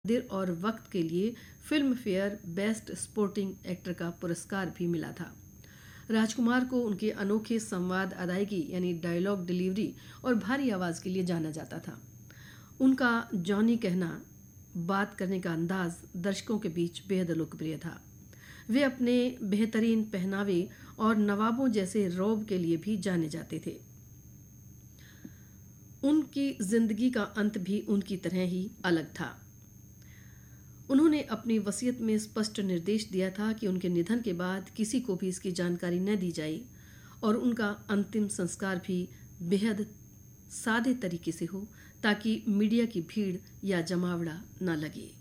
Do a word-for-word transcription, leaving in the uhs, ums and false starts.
देर और वक्त के लिए film fair best sporting actor का पुरस्कार भी मिला था। राजकुमार को उनके अनोखे संवाद अदायगी यानी डायलॉग डिलीवरी और भारी आवाज़ के लिए जाना जाता था। उनका जॉनी कहना, बात करने का अंदाज दर्शकों के बीच बेहद लोकप्रिय था। वे अपने बेहतरीन पहनावे और नवाबों जैसे रौब के लिए भी जाने जाते थे। उनकी जिंदगी का अंत भी उनकी तरह ही अलग था। उन्होंने अपनी वसीयत में स्पष्ट निर्देश दिया था कि उनके निधन के बाद किसी को भी इसकी जानकारी न दी जाए और उनका अंतिम संस्कार भी बेहद सादे तरीके से हो ताकि मीडिया की भीड़ या जमावड़ा न लगे।